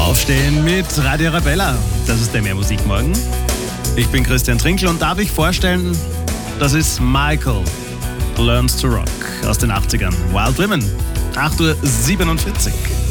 Aufstehen mit Radio Arabella. Das ist der Mehrmusikmorgen. Ich bin Christian Trinkl und darf ich vorstellen, das ist Michael Learns to Rock aus den 80ern. Wild Women, 8:47 Uhr.